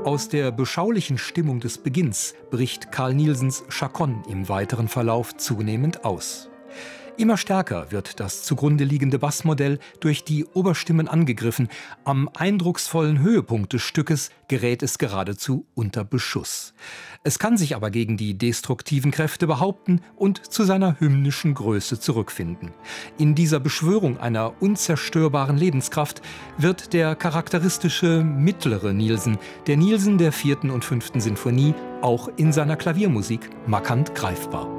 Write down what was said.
Aus der beschaulichen Stimmung des Beginns bricht Carl Nielsens Chaconne im weiteren Verlauf zunehmend aus. Immer stärker wird das zugrunde liegende Bassmodell durch die Oberstimmen angegriffen. Am eindrucksvollen Höhepunkt des Stückes gerät es geradezu unter Beschuss. Es kann sich aber gegen die destruktiven Kräfte behaupten und zu seiner hymnischen Größe zurückfinden. In dieser Beschwörung einer unzerstörbaren Lebenskraft wird der charakteristische mittlere Nielsen, der Nielsen der 4. und 5. Sinfonie, auch in seiner Klaviermusik markant greifbar.